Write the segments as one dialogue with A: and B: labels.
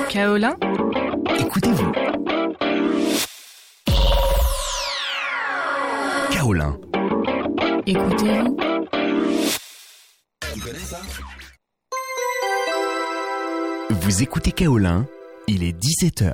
A: Kaolin,
B: écoutez-vous. Kaolin.
A: Écoutez-vous.
B: Tu connais ça ? Vous écoutez Kaolin, il est 17h.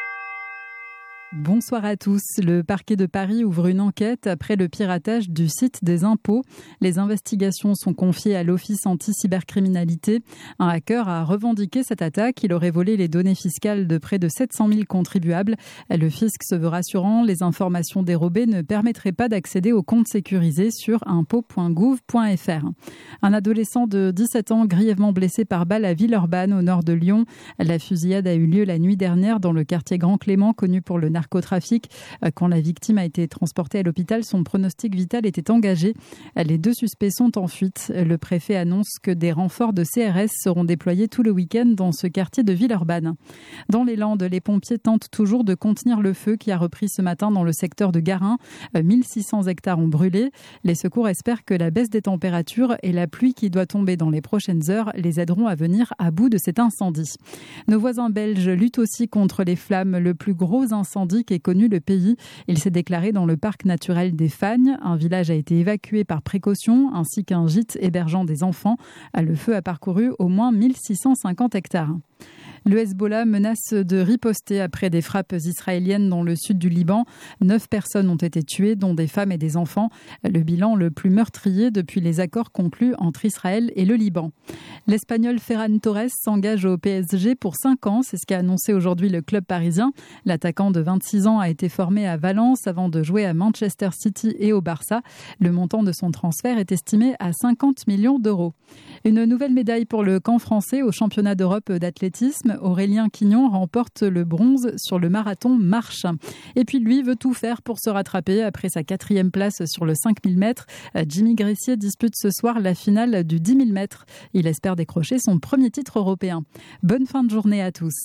C: Bonsoir à tous. Le parquet de Paris ouvre une enquête après le piratage du site des impôts. Les investigations sont confiées à l'Office anti-cybercriminalité. Un hacker a revendiqué cette attaque. Il aurait volé les données fiscales de près de 700 000 contribuables. Le fisc se veut rassurant. Les informations dérobées ne permettraient pas d'accéder aux comptes sécurisés sur impôts.gouv.fr. Un adolescent de 17 ans grièvement blessé par balle à Villeurbanne, au nord de Lyon. La fusillade a eu lieu la nuit dernière dans le quartier Grand Clément, connu pour le narcotrafic. Quand la victime a été transportée à l'hôpital, son pronostic vital était engagé. Les deux suspects sont en fuite. Le préfet annonce que des renforts de CRS seront déployés tout le week-end dans ce quartier de Villeurbanne. Dans les Landes, les pompiers tentent toujours de contenir le feu qui a repris ce matin dans le secteur de Garin. 1600 hectares ont brûlé. Les secours espèrent que la baisse des températures et la pluie qui doit tomber dans les prochaines heures les aideront à venir à bout de cet incendie. Nos voisins belges luttent aussi contre les flammes. Le plus gros incendie qu'est connu le pays. Il s'est déclaré dans le parc naturel des Fagnes. Un village a été évacué par précaution, ainsi qu'un gîte hébergeant des enfants. Le feu a parcouru au moins 1650 hectares. Le Hezbollah menace de riposter après des frappes israéliennes dans le sud du Liban. 9 personnes ont été tuées, dont des femmes et des enfants. Le bilan le plus meurtrier depuis les accords conclus entre Israël et le Liban. L'Espagnol Ferran Torres s'engage au PSG pour 5 ans. C'est ce qu'a annoncé aujourd'hui le club parisien. L'attaquant de 26 ans a été formé à Valence avant de jouer à Manchester City et au Barça. Le montant de son transfert est estimé à 50 millions d'euros. Une nouvelle médaille pour le camp français au championnat d'Europe d'athlétisme. Aurélien Quignon remporte le bronze sur le marathon marche. Et puis lui veut tout faire pour se rattraper après sa 4e place sur le 5000 mètres. Jimmy Gressier dispute ce soir la finale du 10 000 mètres. Il espère décrocher son premier titre européen. Bonne fin de journée à tous.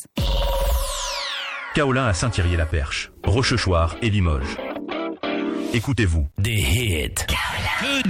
D: Kaolin à Saint-Thierry-la-Perche, Rochechouart et Limoges. Écoutez-vous.
B: Des hits.